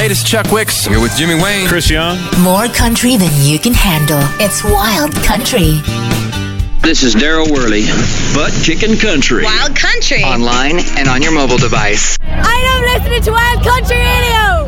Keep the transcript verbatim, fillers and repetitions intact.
Hey, this is Chuck Wicks. Here with Jimmy Wayne. Chris Young. More country than you can handle. It's Wild Country. This is Daryl Worley. Butt Kickin' Country. Wild Country. Online and on your mobile device. I am listening to Wild Country Radio.